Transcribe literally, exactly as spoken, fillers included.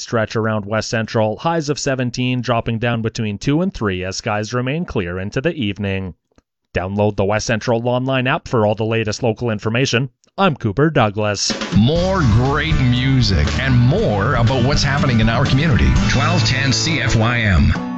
stretch around West Central, highs of seventeen, dropping down between two and three as skies remain clear into the evening. Download the West Central Online app for all the latest local information. I'm Cooper Douglas. More great music and more about what's happening in our community. twelve ten C F Y M.